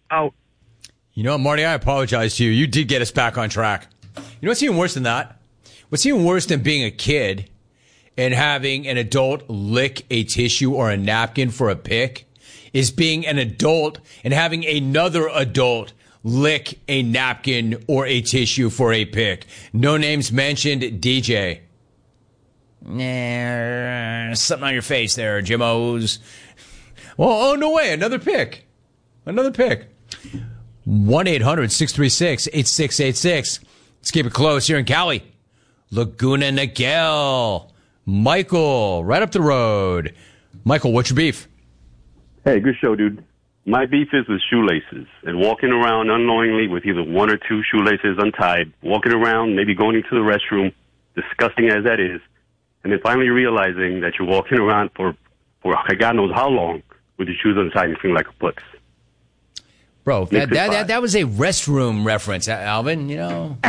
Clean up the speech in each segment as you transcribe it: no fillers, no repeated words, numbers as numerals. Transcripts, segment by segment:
Out. You know what, Marty, I apologize to you. You did get us back on track. You know what's even worse than that? What's even worse than being a kid and having an adult lick a tissue or a napkin for a pick is being an adult and having another adult lick a napkin or a tissue for a pick. No names mentioned, DJ. Nah, something on your face there, Jimos. Well, oh, no way. Another pick. 1-800-636-8686. Let's keep it close here in Cali. Laguna Niguel. Michael, right up the road. Michael, what's your beef? Hey, good show, dude. My beef is with shoelaces and walking around unknowingly with either one or two shoelaces untied, walking around, maybe going into the restroom, disgusting as that is, and then finally realizing that you're walking around for God knows how long with your shoes untied and feeling like a putz. Bro, that was a restroom reference, Alvin, you know.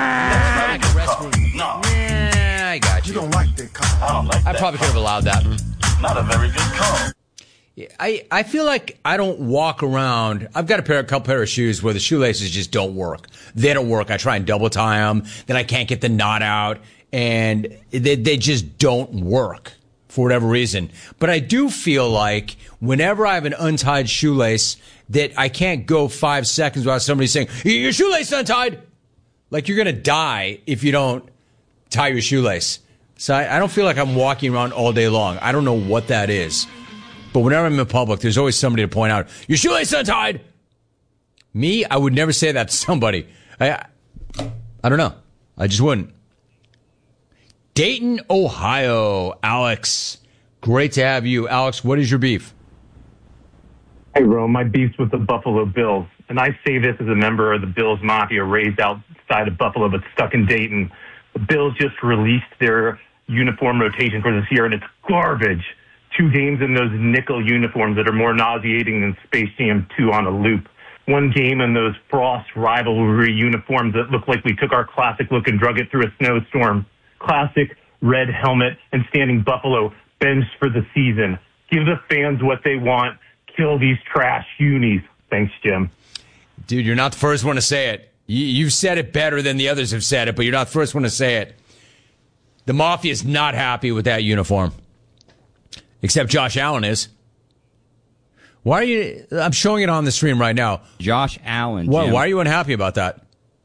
Yeah, I got you. You don't like that call. I don't like that. I probably could have allowed that. Not a very good call. I feel like I don't walk around. I've got a couple pair of shoes where the shoelaces just don't work. They don't work. I try and double tie them. Then I can't get the knot out. And they just don't work for whatever reason. But I do feel like whenever I have an untied shoelace that I can't go 5 seconds without somebody saying, your shoelace is untied. Like you're going to die if you don't tie your shoelace. So I don't feel like I'm walking around all day long. I don't know what that is. But whenever I'm in public, there's always somebody to point out, your shoelace is untied. Me, I would never say that to somebody. I don't know. I just wouldn't. Dayton, Ohio. Alex, great to have you. Alex, what is your beef? Hey, Ro, my beef's with the Buffalo Bills. And I say this as a member of the Bills Mafia raised outside of Buffalo but stuck in Dayton. The Bills just released their uniform rotation for this year, and it's garbage. 2 games in those nickel uniforms that are more nauseating than Space Jam 2 on a loop. 1 game in those Frost rivalry uniforms that look like we took our classic look and drug it through a snowstorm. Classic red helmet and standing Buffalo benched for the season. Give the fans what they want. Kill these trash unis. Thanks, Jim. Dude, you're not the first one to say it. You've said it better than the others have said it, but you're not the first one to say it. The Mafia is not happy with that uniform. Except Josh Allen is. Why are you... I'm showing it on the stream right now. Josh Allen, Why are you unhappy about that?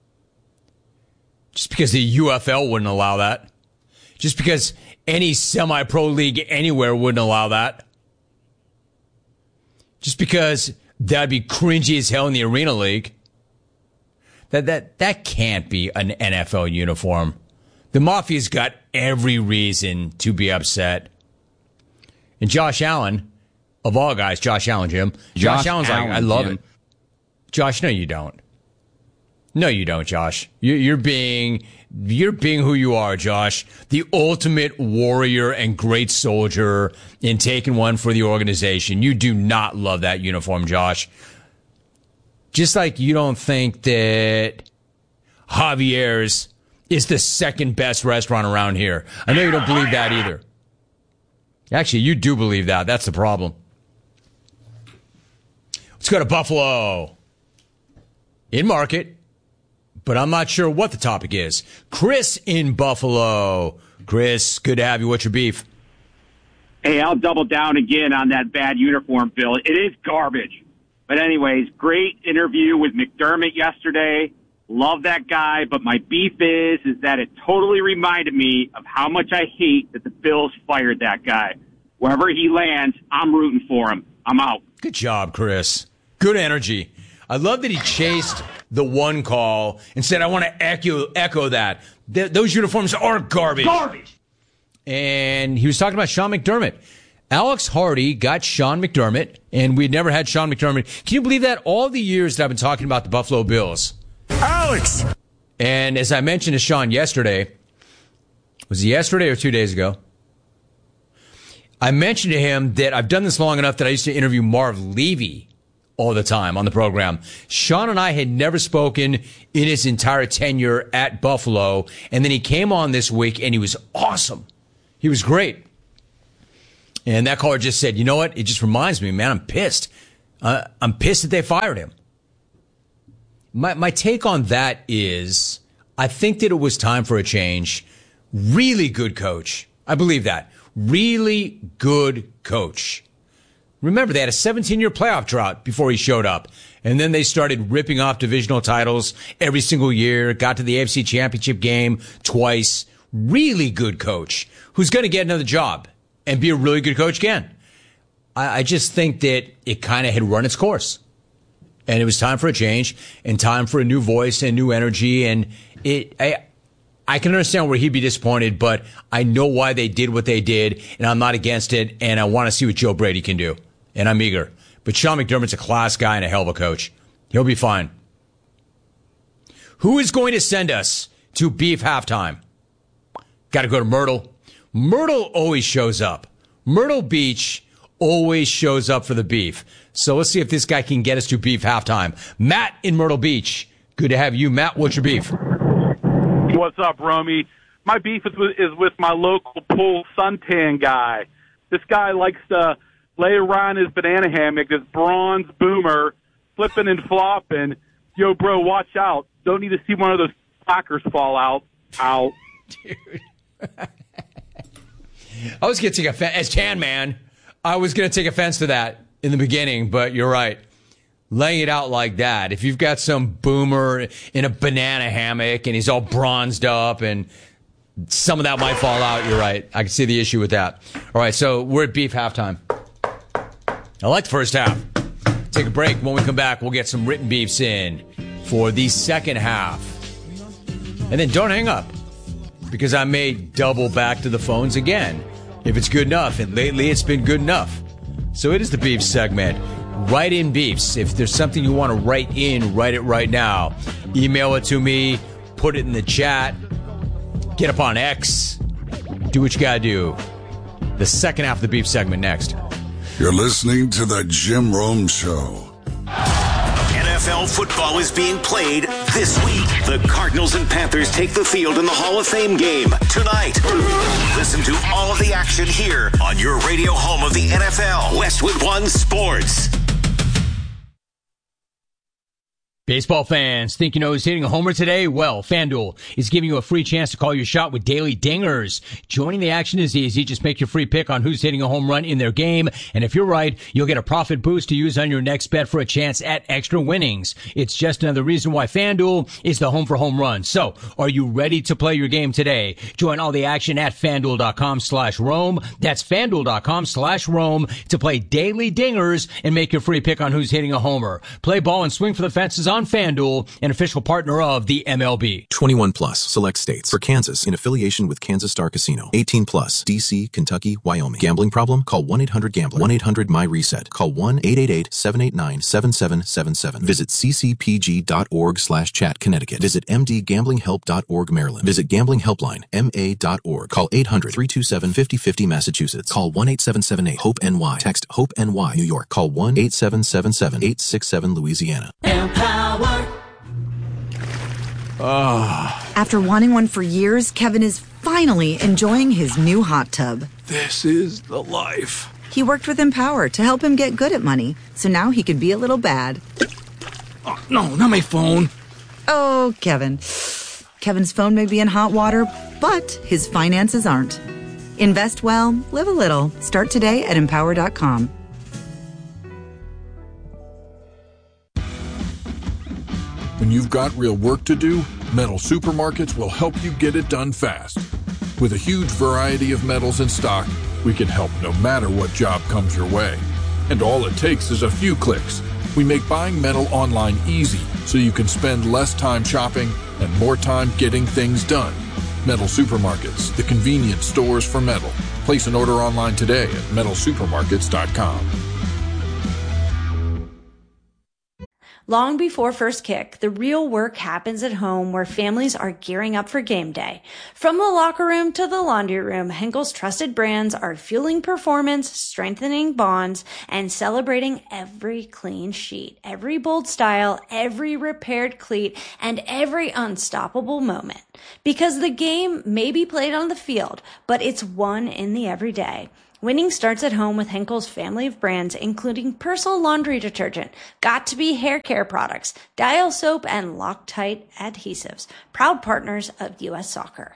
Just because the UFL wouldn't allow that? Just because any semi-pro league anywhere wouldn't allow that? Just because that'd be cringy as hell in the Arena League? That can't be an NFL uniform. The Mafia's got every reason to be upset. And Josh Allen, of all guys, Josh Allen, Jim. Josh Allen's like, I love it. Josh, no, you don't. No, you don't, Josh. You're being who you are, Josh. The ultimate warrior and great soldier in taking one for the organization. You do not love that uniform, Josh. Just like you don't think that Javier's is the second best restaurant around here. I know you don't believe that either. Actually, you do believe that. That's the problem. Let's go to Buffalo. In market, but I'm not sure what the topic is. Chris in Buffalo. Chris, good to have you. What's your beef? Hey, I'll double down again on that bad uniform bill. It is garbage. But anyways, great interview with McDermott yesterday. Love that guy, but my beef is that it totally reminded me of how much I hate that the Bills fired that guy. Wherever he lands, I'm rooting for him. I'm out. Good job, Chris. Good energy. I love that he chased the one call and said, I want to echo that. Those uniforms are garbage. Garbage! And he was talking about Sean McDermott. Alex Hardy got Sean McDermott, and we'd never had Sean McDermott. Can you believe that? All the years that I've been talking about the Buffalo Bills. Alex! And as I mentioned to Sean yesterday, was it yesterday or 2 days ago? I mentioned to him that I've done this long enough that I used to interview Marv Levy all the time on the program. Sean and I had never spoken in his entire tenure at Buffalo, and then he came on this week, and he was awesome. He was great. And that caller just said, you know what? It just reminds me, man, I'm pissed. I'm pissed that they fired him. My take on that is I think that it was time for a change. Really good coach. I believe that. Really good coach. Remember, they had a 17-year playoff drought before he showed up. And then they started ripping off divisional titles every single year, got to the AFC Championship game twice. Really good coach who's going to get another job and be a really good coach again. I just think that it kind of had run its course. And it was time for a change and time for a new voice and new energy. And I can understand where he'd be disappointed, but I know why they did what they did, and I'm not against it, and I want to see what Joe Brady can do. And I'm eager. But Sean McDermott's a class guy and a hell of a coach. He'll be fine. Who is going to send us to beef halftime? Got to go to Myrtle. Myrtle always shows up. Myrtle Beach always shows up for the beef. So let's see if this guy can get us to beef halftime. Matt in Myrtle Beach. Good to have you. Matt, what's your beef? What's up, Romy? My beef is with my local pool suntan guy. This guy likes to lay around his banana hammock, this bronze boomer, flipping and flopping. Yo, bro, watch out. Don't need to see one of those plackers fall out. Out. Dude. I was going to take offense, as Tan Man, I was going to take offense to that in the beginning, but you're right. Laying it out like that, if you've got some boomer in a banana hammock and he's all bronzed up and some of that might fall out, you're right. I can see the issue with that. All right, so we're at beef halftime. I like the first half. Take a break. When we come back, we'll get some written beefs in for the second half. And then don't hang up, because I may double back to the phones again if it's good enough. And lately it's been good enough. So it is the beef segment. Write in beefs. If there's something you want to write in, write it right now. Email it to me. Put it in the chat. Get up on X. Do what you got to do. The second half of the beef segment next. You're listening to the Jim Rome Show. NFL football is being played this week. The Cardinals and Panthers take the field in the Hall of Fame game tonight. Listen to all of the action here on your radio home of the NFL, Westwood One Sports. Baseball fans, think you know who's hitting a homer today? Well, FanDuel is giving you a free chance to call your shot with daily dingers. Joining the action is easy. Just make your free pick on who's hitting a home run in their game. And if you're right, you'll get a profit boost to use on your next bet for a chance at extra winnings. It's just another reason why FanDuel is the home for home runs. So, are you ready to play your game today? Join all the action at FanDuel.com/Rome. That's FanDuel.com/Rome to play daily dingers and make your free pick on who's hitting a homer. Play ball and swing for the fences on FanDuel, an official partner of the MLB. 21 plus, select states. For Kansas, in affiliation with Kansas Star Casino. 18 plus, D.C., Kentucky, Wyoming. Gambling problem? Call 1-800-GAMBLER. 1-800-MY-RESET. Call 1-888-789-7777. Visit ccpg.org/chat, Connecticut. Visit mdgamblinghelp.org, Maryland. Visit gamblinghelpline, ma.org. Call 800-327-5050, Massachusetts. Call 1-8778-HOPE-NY. Text HOPE-NY, New York. Call 1-8777-867, Louisiana. Empower. After wanting one for years, Kevin is finally enjoying his new hot tub. This is the life. He worked with Empower to help him get good at money, so now he could be a little bad. Oh, no, not my phone. Oh, Kevin. Kevin's phone may be in hot water, but his finances aren't. Invest well, live a little. Start today at Empower.com. When you've got real work to do, Metal Supermarkets will help you get it done fast. With a huge variety of metals in stock, we can help no matter what job comes your way. And all it takes is a few clicks. We make buying metal online easy so you can spend less time shopping and more time getting things done. Metal Supermarkets, the convenient stores for metal. Place an order online today at metalsupermarkets.com. Long before first kick, the real work happens at home where families are gearing up for game day. From the locker room to the laundry room, Henkel's trusted brands are fueling performance, strengthening bonds, and celebrating every clean sheet, every bold style, every repaired cleat, and every unstoppable moment. Because the game may be played on the field, but it's won in the everyday. Winning starts at home with Henkel's family of brands, including Persil laundry detergent, Got2b hair care products, Dial soap, and Loctite adhesives. Proud partners of U.S. Soccer.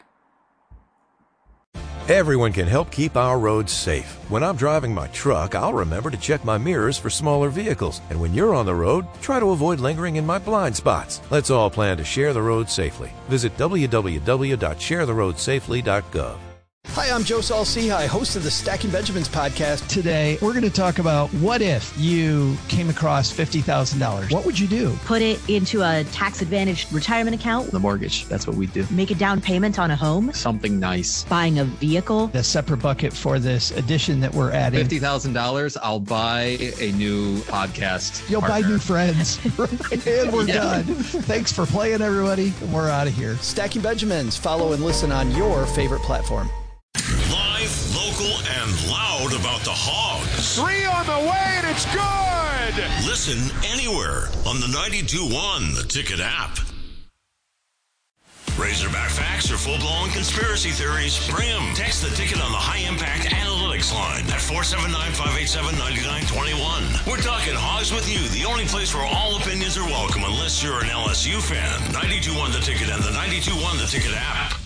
Everyone can help keep our roads safe. When I'm driving my truck, I'll remember to check my mirrors for smaller vehicles. And when you're on the road, try to avoid lingering in my blind spots. Let's all plan to share the road safely. Visit www.sharetheroadsafely.gov. Hi, I'm Joe Saul-Sehy, host of the Stacking Benjamins podcast. Today, we're going to talk about what if you came across $50,000. What would you do? Put it into a tax-advantaged retirement account. The mortgage, that's what we do. Make a down payment on a home. Something nice. Buying a vehicle. A separate bucket for this edition that we're adding. $50,000, I'll buy a new podcast. You'll partner. buy new friends. And we're done. Thanks for playing, everybody. We're out of here. Stacking Benjamins. Follow and listen on your favorite platform. Live, local, and loud about the Hogs. 3 on the way, and it's good! Listen anywhere on the 92.1 The Ticket app. Razorback facts or full-blown conspiracy theories? Bring them. Text The Ticket on the high-impact analytics line at 479-587-9921. We're talking Hogs with you, the only place where all opinions are welcome unless you're an LSU fan. 92.1 The Ticket and the 92.1 The Ticket app.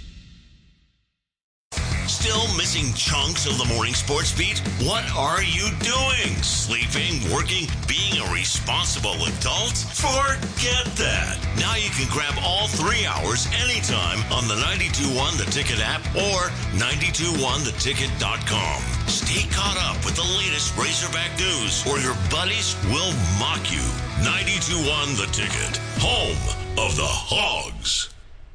Still missing chunks of the morning sports beat? What are you doing? Sleeping, working, being a responsible adult? Forget that. Now you can grab all 3 hours anytime on the 92.1 The Ticket app or 921theticket.com. Stay caught up with the latest Razorback news or your buddies will mock you. 92.1 The Ticket, home of the Hogs.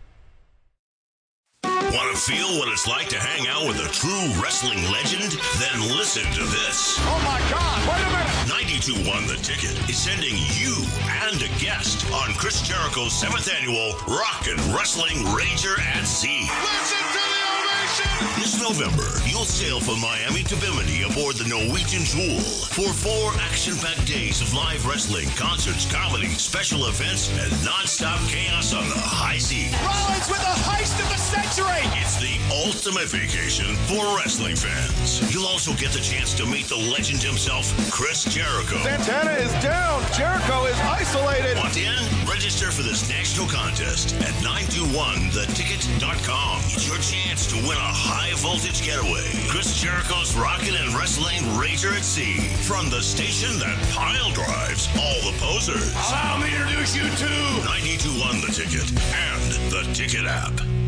Want to feel what it's like to hang out with a true wrestling legend? Then listen to this. Oh my God, wait a minute! 92.1 The Ticket is sending you and a guest on Chris Jericho's 7th annual Rock and Wrestling Rager at Sea. Listen to the ovation! This November, you'll sail from Miami to Bimini aboard the Norwegian Jewel for 4 action-packed days of live wrestling, concerts, comedy, special events, and non-stop chaos on the high seas. Rollins with the heist of the century! It's the ultimate vacation for wrestling fans. You'll also get the chance to meet the legend himself, Chris Jericho. Santana is down. Jericho is isolated. Want in? Register for this national contest at 921theticket.com. It's your chance to win a high-voltage getaway. Chris Jericho's Rockin' and Wrestling Rager at Sea. From the station that pile drives all the posers. Allow me to introduce you to 92.1 The Ticket and The Ticket app.